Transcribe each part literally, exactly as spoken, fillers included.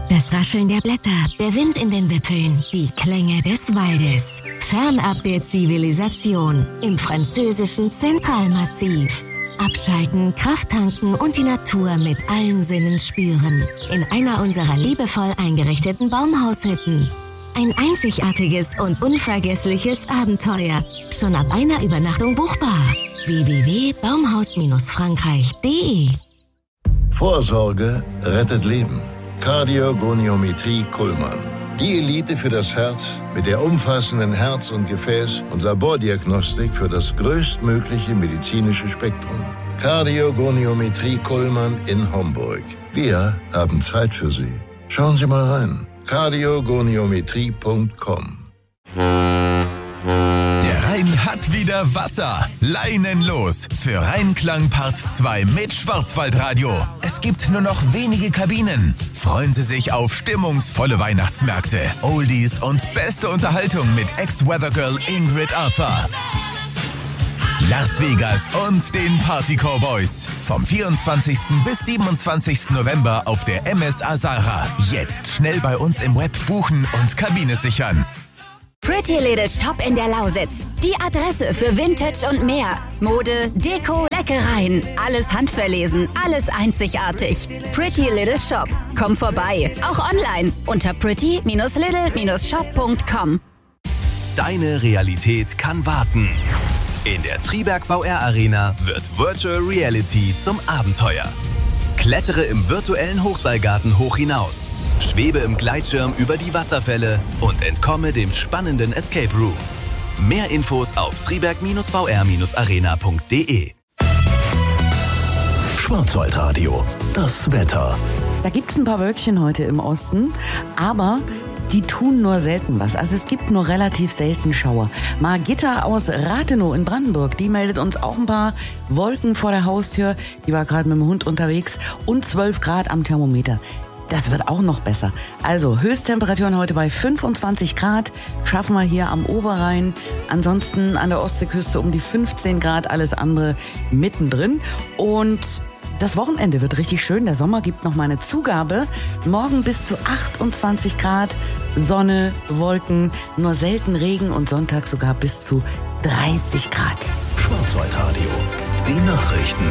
Das Rascheln der Blätter, der Wind in den Wipfeln, die Klänge des Waldes. Fernab der Zivilisation im französischen Zentralmassiv. Abschalten, Kraft tanken und die Natur mit allen Sinnen spüren. In einer unserer liebevoll eingerichteten Baumhaushütten. Ein einzigartiges und unvergessliches Abenteuer. Schon ab einer Übernachtung buchbar. w w w punkt baumhaus frankreich punkt de Vorsorge rettet Leben. Kardiogoniometrie Kuhlmann. Die Elite für das Herz mit der umfassenden Herz- und Gefäß- und Labordiagnostik für das größtmögliche medizinische Spektrum. Kardiogoniometrie Kuhlmann in Homburg. Wir haben Zeit für Sie. Schauen Sie mal rein. kardiogoniometrie punkt com. Der Rhein hat wieder Wasser. Leinen los für Rheinklang Part zwei mit Schwarzwaldradio. Es gibt nur noch wenige Kabinen. Freuen Sie sich auf stimmungsvolle Weihnachtsmärkte, Oldies und beste Unterhaltung mit Ex-Weathergirl Ingrid Arthur. Las Vegas und den Party Cowboys. Vom vierundzwanzigsten bis siebenundzwanzigsten November auf der M S A Sarah. Jetzt schnell bei uns im Web buchen und Kabine sichern. Pretty Little Shop in der Lausitz. Die Adresse für Vintage und mehr. Mode, Deko, Leckereien. Alles handverlesen, alles einzigartig. Pretty Little Shop. Komm vorbei. Auch online unter pretty little shop punkt com. Deine Realität kann warten. In der Triberg V R Arena wird Virtual Reality zum Abenteuer. Klettere im virtuellen Hochseilgarten hoch hinaus. Schwebe im Gleitschirm über die Wasserfälle und entkomme dem spannenden Escape Room. Mehr Infos auf triberg v r arena punkt de. Schwarzwaldradio, das Wetter. Da gibt es ein paar Wölkchen heute im Osten, aber die tun nur selten was. Also es gibt nur relativ selten Schauer. Margitta aus Rathenow in Brandenburg, die meldet uns auch ein paar Wolken vor der Haustür. Die war gerade mit dem Hund unterwegs und zwölf Grad am Thermometer. Das wird auch noch besser. Also Höchsttemperaturen heute bei fünfundzwanzig Grad. Schaffen wir hier am Oberrhein. Ansonsten an der Ostseeküste um die fünfzehn Grad. Alles andere mittendrin. Und das Wochenende wird richtig schön. Der Sommer gibt noch mal eine Zugabe. Morgen bis zu achtundzwanzig Grad. Sonne, Wolken, nur selten Regen und Sonntag sogar bis zu dreißig Grad. Schwarzwaldradio, die Nachrichten.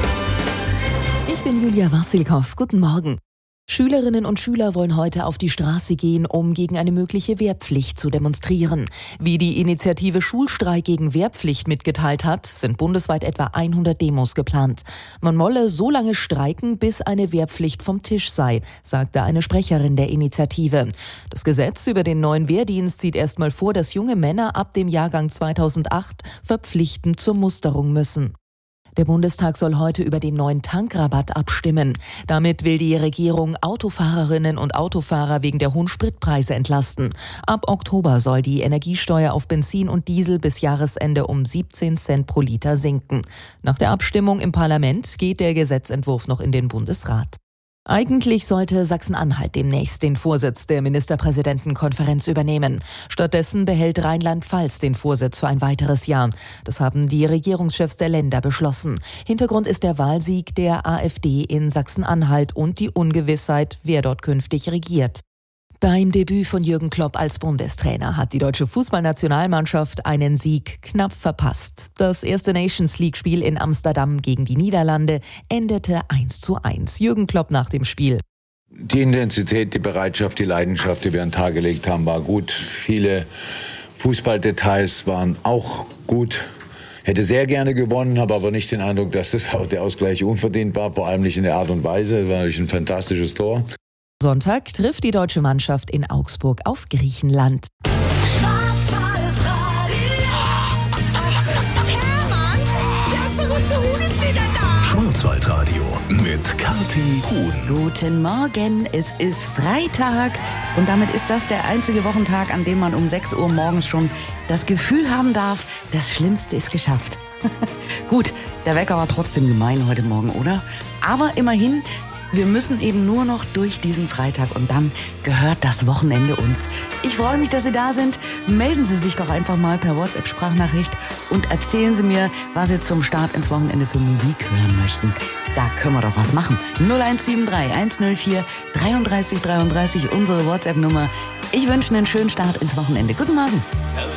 Ich bin Julia Wassilkow. Guten Morgen. Schülerinnen und Schüler wollen heute auf die Straße gehen, um gegen eine mögliche Wehrpflicht zu demonstrieren. Wie die Initiative Schulstreik gegen Wehrpflicht mitgeteilt hat, sind bundesweit etwa hundert Demos geplant. Man wolle so lange streiken, bis eine Wehrpflicht vom Tisch sei, sagte eine Sprecherin der Initiative. Das Gesetz über den neuen Wehrdienst sieht erstmal vor, dass junge Männer ab dem Jahrgang zweitausendacht verpflichtend zur Musterung müssen. Der Bundestag soll heute über den neuen Tankrabatt abstimmen. Damit will die Regierung Autofahrerinnen und Autofahrer wegen der hohen Spritpreise entlasten. Ab Oktober soll die Energiesteuer auf Benzin und Diesel bis Jahresende um siebzehn Cent pro Liter sinken. Nach der Abstimmung im Parlament geht der Gesetzentwurf noch in den Bundesrat. Eigentlich sollte Sachsen-Anhalt demnächst den Vorsitz der Ministerpräsidentenkonferenz übernehmen. Stattdessen behält Rheinland-Pfalz den Vorsitz für ein weiteres Jahr. Das haben die Regierungschefs der Länder beschlossen. Hintergrund ist der Wahlsieg der AfD in Sachsen-Anhalt und die Ungewissheit, wer dort künftig regiert. Beim Debüt von Jürgen Klopp als Bundestrainer hat die deutsche Fußballnationalmannschaft einen Sieg knapp verpasst. Das erste Nations-League-Spiel in Amsterdam gegen die Niederlande endete eins zu eins. Jürgen Klopp nach dem Spiel. Die Intensität, die Bereitschaft, die Leidenschaft, die wir an den Tag gelegt haben, war gut. Viele Fußballdetails waren auch gut. Hätte sehr gerne gewonnen, habe aber nicht den Eindruck, dass das der Ausgleich unverdient war, vor allem nicht in der Art und Weise. Das war natürlich ein fantastisches Tor. Sonntag trifft die deutsche Mannschaft in Augsburg auf Griechenland. Schwarzwaldradio mit Kathi Huhn. Guten Morgen, es ist Freitag und damit ist das der einzige Wochentag, an dem man um sechs Uhr morgens schon das Gefühl haben darf, das Schlimmste ist geschafft. Gut, der Wecker war trotzdem gemein heute Morgen, oder? Aber immerhin, Wir müssen eben nur noch durch diesen Freitag und dann gehört das Wochenende uns. Ich freue mich, dass Sie da sind. Melden Sie sich doch einfach mal per WhatsApp-Sprachnachricht und erzählen Sie mir, was Sie zum Start ins Wochenende für Musik hören möchten. Da können wir doch was machen. null eins sieben drei eins null vier dreiunddreißig dreiunddreißig, unsere WhatsApp-Nummer. Ich wünsche einen schönen Start ins Wochenende. Guten Morgen.